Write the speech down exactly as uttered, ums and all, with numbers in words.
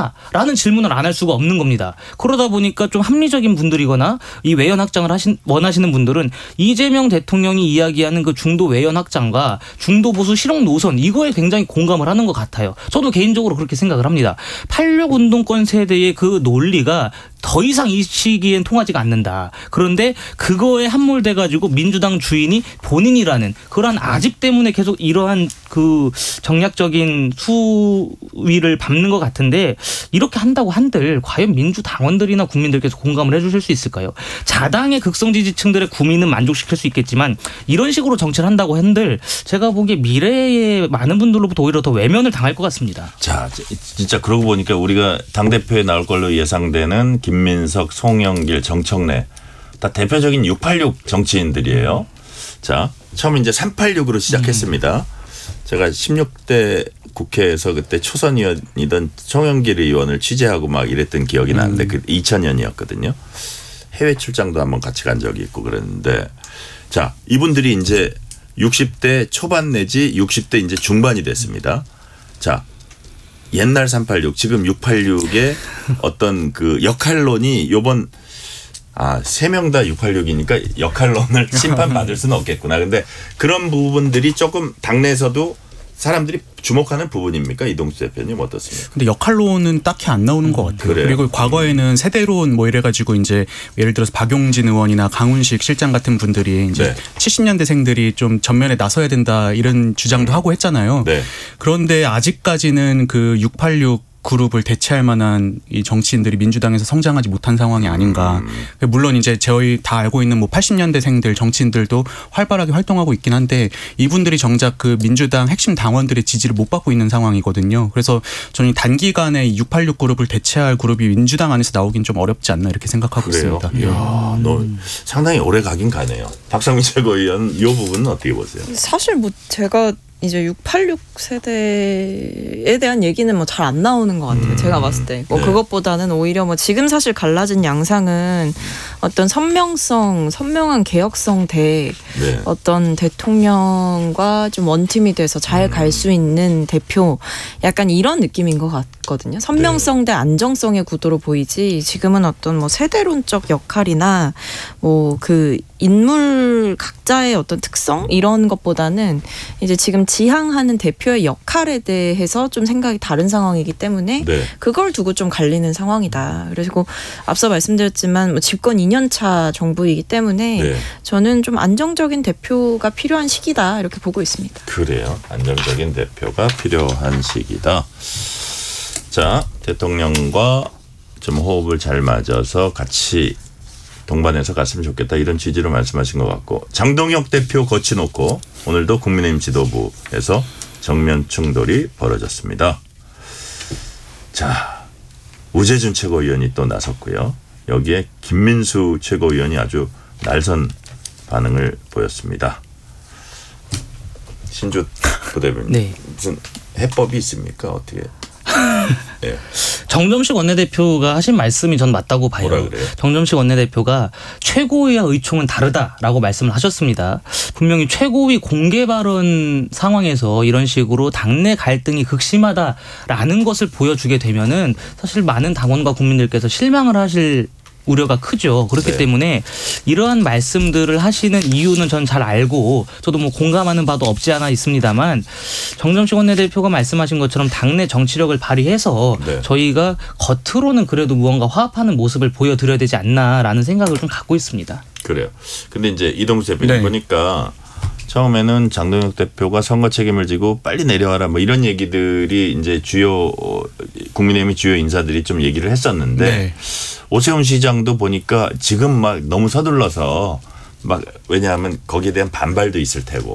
하느냐라는 질문을 안 할 수가 없는 겁니다. 그러다 보니까 좀 합리적인 분들이거나 이 외연 확장을 하신, 원하시는 분들은 이재명 대통령이 이야기하는 그 중도 외연 확장과 중도 보수 실용 노선 이거에 굉장히 공감을 하는 것 같아요. 저도 개인적으로 그렇게 생각을 합니다. 팔십육 운동권 세대의 그 논리가 더 이상 이 시기엔 통하지가 않는다. 그런데 그거에 함몰돼 가지고 민주당 주인이 본인이라는 그러한 아집 때문에 계속 이러한 그 정략적인 수위를 밟는 것 같은데 이렇게 한다고 한들 과연 민주당원들이나 국민들께서 공감을 해주실 수 있을까요? 자당의 극성 지지층들의 구민은 만족시킬 수 있겠지만 이런 식으로 정치를 한다고 한들 제가 보기에 미래에 많은 분들로부터 오히려 더 외면을 당할 것 같습니다. 자, 진짜 그러고 보니까 우리가 당대표에 나올 걸로 예상되는 김민석, 송영길, 정청래 다 대표적인 육팔육 정치인들이에요. 자, 처음 이제 삼팔육으로 시작했습니다. 제가 십육 대 국회에서 그때 초선 의원이던 송영길 의원을 취재하고 막 이랬던 기억이 나는데 그 이천 년이었거든요. 해외 출장도 한번 같이 간 적이 있고 그랬는데 자, 이분들이 이제 육십 대 초반 내지 육십 대 이제 중반이 됐습니다. 자, 옛날 삼팔육 지금 육팔육의 어떤 그 역할론이 요번 아, 세 명 다 육팔육이니까 역할론을 심판받을 수는 없겠구나. 근데 그런 부분들이 조금 당내에서도 사람들이 주목하는 부분입니까? 이동수 대표님 어떻습니까? 근데 역할론은 딱히 안 나오는 것 같아요. 그래요? 그리고 과거에는 세대론 뭐 이래가지고 이제 예를 들어서 박용진 의원이나 강훈식 실장 같은 분들이 이제 네. 칠십 년대생들이 좀 전면에 나서야 된다 이런 주장도 하고 했잖아요. 네. 그런데 아직까지는 그 육팔육 그룹을 대체할 만한 이 정치인들이 민주당에서 성장하지 못한 상황이 아닌가. 음. 물론 이제 저희 다 알고 있는 뭐 팔십 년대생들 정치인들도 활발하게 활동하고 있긴 한데 이분들이 정작 그 민주당 핵심 당원들의 지지를 못 받고 있는 상황이거든요. 그래서 저는 단기간에 육팔육 그룹을 대체할 그룹이 민주당 안에서 나오긴 좀 어렵지 않나 이렇게 생각하고 그래요? 있습니다. 이야, 너 상당히 오래 가긴 가네요. 박상민 최고위원 이 부분은 어떻게 보세요? 사실 뭐 제가 이제 육팔육 세대에 대한 얘기는 뭐 잘 안 나오는 것 같아요. 음. 제가 봤을 때. 뭐 네. 그것보다는 오히려 뭐 지금 사실 갈라진 양상은 어떤 선명성, 선명한 개혁성 대 네. 어떤 대통령과 좀 원팀이 돼서 잘 갈 수 음. 있는 대표 약간 이런 느낌인 것 같거든요. 선명성 네. 대 안정성의 구도로 보이지 지금은 어떤 뭐 세대론적 역할이나 뭐 그 인물 각자의 어떤 특성 이런 것보다는 이제 지금 지향하는 대표의 역할에 대해서 좀 생각이 다른 상황이기 때문에 네. 그걸 두고 좀 갈리는 상황이다. 그리고 앞서 말씀드렸지만 뭐 집권 이 년 차 정부이기 때문에 네. 저는 좀 안정적인 대표가 필요한 시기다 이렇게 보고 있습니다. 그래요. 안정적인 대표가 필요한 시기다. 자, 대통령과 좀 호흡을 잘 맞아서 같이 동반해서 갔으면 좋겠다 이런 취지로 말씀하신 것 같고 장동혁 대표 거치놓고 오늘도 국민의힘 지도부에서 정면 충돌이 벌어졌습니다. 자, 우재준 최고위원이 또 나섰고요. 여기에 김민수 최고위원이 아주 날선 반응을 보였습니다. 신주 부대변인 네. 무슨 해법이 있습니까? 어떻게? 네. 정점식 원내대표가 하신 말씀이 전 맞다고 봐요. 뭐라 그래요? 정점식 원내대표가 최고위와 의총은 다르다라고 말씀을 하셨습니다. 분명히 최고위 공개 발언 상황에서 이런 식으로 당내 갈등이 극심하다라는 것을 보여주게 되면은 사실 많은 당원과 국민들께서 실망을 하실 우려가 크죠. 그렇기 네. 때문에 이러한 말씀들을 하시는 이유는 전 잘 알고 저도 뭐 공감하는 바도 없지 않아 있습니다만 정점식 원내대표가 말씀하신 것처럼 당내 정치력을 발휘해서 네. 저희가 겉으로는 그래도 무언가 화합하는 모습을 보여드려야 되지 않나라는 생각을 좀 갖고 있습니다. 그래요. 근데 이제 이동수 대표님 네. 보니까 처음에는 장동혁 대표가 선거 책임을 지고 빨리 내려와라 뭐 이런 얘기들이 이제 주요 국민의힘의 주요 인사들이 좀 얘기를 했었는데 네. 오세훈 시장도 보니까 지금 막 너무 서둘러서 막 왜냐하면 거기에 대한 반발도 있을 테고